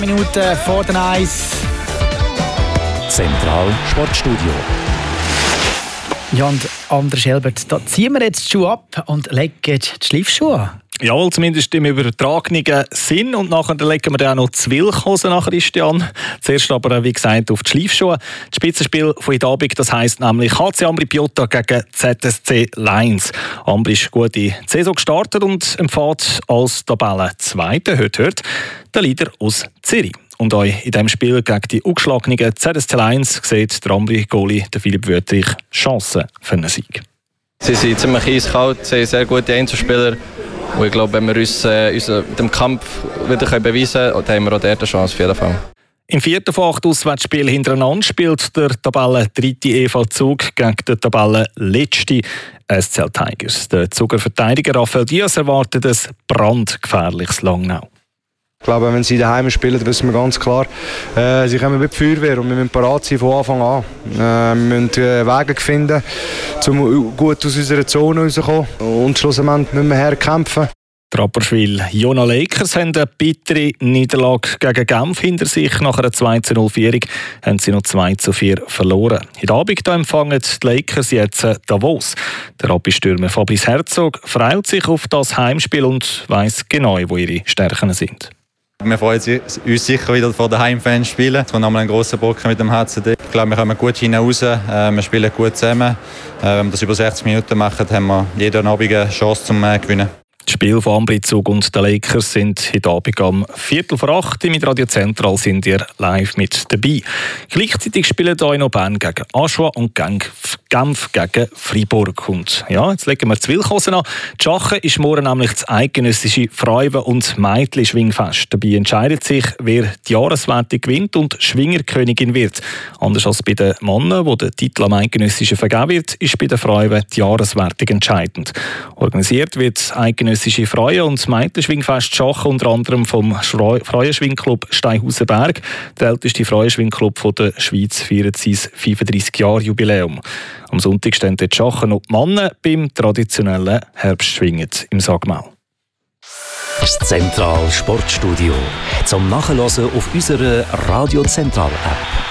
Minuten vor den Eis. Zentral Sportstudio. Ja, und André Schelbert, da ziehen wir jetzt die Schuhe ab und legen die Schleifschuhe an. Ja, zumindest im übertragenen Sinn. Und nachher legen wir dann auch noch die Wilchhosen nach, Christian. Zuerst aber, wie gesagt, auf die Schleifschuhe. Das Spitzenspiel von heute Abend, das heisst nämlich HC Ambri Piotta gegen ZSC Lions. Ambri ist gut in die Saison gestartet und empfängt als Tabellenzweiter, hört, der Leader aus Zürich. Und auch in diesem Spiel gegen die ungeschlagenen ZSC Lions sieht der Ambri-Goalie Philipp Wüttrich Chancen für einen Sieg. Sie sind ziemlich eiskalt, sie haben sehr gute Einzelspieler. Und ich glaube, wenn wir uns dem Kampf wieder beweisen können, dann haben wir auch dort eine Chance auf jeden Fall. Im 4. von 8 Auswärtsspielen hintereinander spielt der Tabellen-dritte EV Zug gegen den Tabellen-letzten SCL Tigers. Der Zuger Verteidiger Rafael Diaz erwartet ein brandgefährliches Langnau. Ich glaube, wenn sie daheim spielen, wissen wir ganz klar, sie kommen mit Feuerwehr und wir müssen parat sein von Anfang an. Wir müssen Wege finden, um gut aus unserer Zone rauszukommen und schlussendlich müssen wir herkämpfen. Die Rapperswil-Jona Lakers haben eine bittere Niederlage gegen Genf hinter sich. Nach einer 2-0-Führung haben sie noch 2-4 verloren. Heute Abend empfangen die Lakers jetzt Davos. Der Rappi-Stürmer Fabrice Herzog freut sich auf das Heimspiel und weiss genau, wo ihre Stärken sind. Wir freuen uns sicher wieder vor den Heimfans zu spielen. Es war nochmal ein grosser Brocken mit dem HCD. Ich glaube, wir kommen gut hinaus. Wir spielen gut zusammen. Wenn wir das über 60 Minuten machen, haben wir jeden Abend eine Chance zum Gewinnen. Die Spiele von Ambri Zug und den Lakers sind heute Abend um 7:45 mit Radio Zentral sind ihr live mit dabei. Gleichzeitig spielen hier noch Bern gegen Aschua und Genf gegen Freiburg. Und ja, jetzt legen wir die Wilchhosen an. Die Schache ist morgen nämlich das eidgenössische Frauen- und Meitli-Schwingfest. Dabei entscheidet sich, wer die Jahreswertung gewinnt und Schwingerkönigin wird. Anders als bei den Männern, wo der Titel am eidgenössischen vergeben wird, ist bei den Frauen die Jahreswertung entscheidend. Organisiert wird das eidgenössische Frauen- und Meitli-Schwingfest Schache unter anderem vom Frauenschwingclub Steinhausenberg. Der älteste Frauenschwingclub der Schweiz feiert sein 35-Jahr-Jubiläum. Am Sonntag stehen die Schachen und die Männer beim traditionellen Herbstschwingen im Sagmau. Das Zentral Sportstudio zum Nachhören auf unserer Radio Zentral App.